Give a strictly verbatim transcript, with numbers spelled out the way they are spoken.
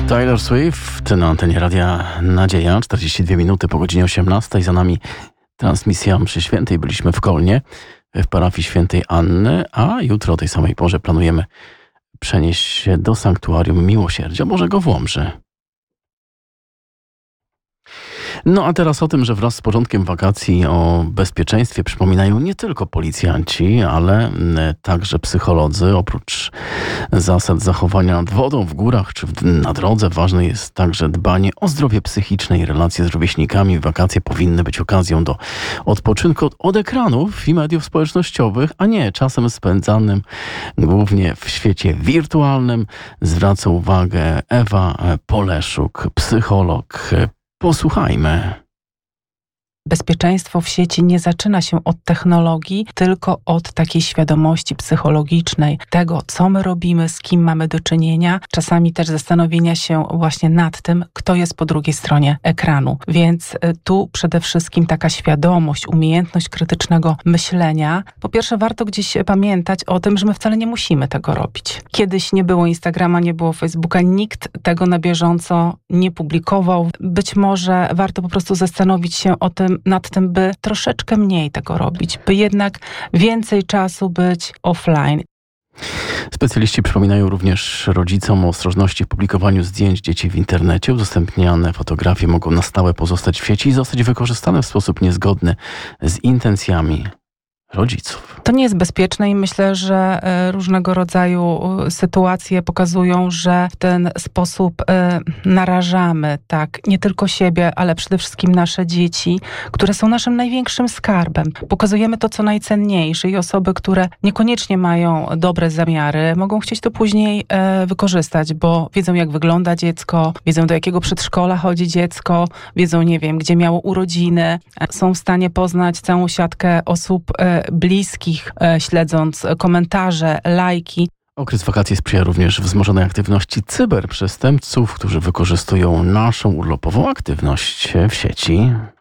Taylor Swift na antenie Radia Nadzieja, czterdzieści dwie minuty po godzinie osiemnastej. Za nami transmisja mszy świętej. Byliśmy w Kolnie, w parafii świętej Anny, a jutro o tej samej porze planujemy przenieść się do sanktuarium Miłosierdzia Bożego w Łomży. No a teraz o tym, że wraz z początkiem wakacji o bezpieczeństwie przypominają nie tylko policjanci, ale także psycholodzy. Oprócz zasad zachowania nad wodą, w górach czy na drodze, ważne jest także dbanie o zdrowie psychiczne i relacje z rówieśnikami. Wakacje powinny być okazją do odpoczynku od, od ekranów i mediów społecznościowych, a nie czasem spędzanym głównie w świecie wirtualnym. Zwraca uwagę Ewa Poleszuk, psycholog. Posłuchajmy. Bezpieczeństwo w sieci nie zaczyna się od technologii, tylko od takiej świadomości psychologicznej, tego, co my robimy, z kim mamy do czynienia, czasami też zastanowienia się właśnie nad tym, kto jest po drugiej stronie ekranu. Więc tu przede wszystkim taka świadomość, umiejętność krytycznego myślenia. Po pierwsze, warto gdzieś pamiętać o tym, że my wcale nie musimy tego robić. Kiedyś nie było Instagrama, nie było Facebooka, nikt tego na bieżąco nie publikował. Być może warto po prostu zastanowić się o tym, nad tym, by troszeczkę mniej tego robić, by jednak więcej czasu być offline. Specjaliści przypominają również rodzicom o ostrożności w publikowaniu zdjęć dzieci w internecie. Udostępniane fotografie mogą na stałe pozostać w sieci i zostać wykorzystane w sposób niezgodny z intencjami rodziców. To nie jest bezpieczne i myślę, że różnego rodzaju sytuacje pokazują, że w ten sposób narażamy tak nie tylko siebie, ale przede wszystkim nasze dzieci, które są naszym największym skarbem. Pokazujemy to, co najcenniejsze i osoby, które niekoniecznie mają dobre zamiary, mogą chcieć to później wykorzystać, bo wiedzą, jak wygląda dziecko, wiedzą, do jakiego przedszkola chodzi dziecko, wiedzą, nie wiem, gdzie miało urodziny, są w stanie poznać całą siatkę osób bliskich, śledząc komentarze, lajki. Okres wakacji sprzyja również wzmożonej aktywności cyberprzestępców, którzy wykorzystują naszą urlopową aktywność w sieci.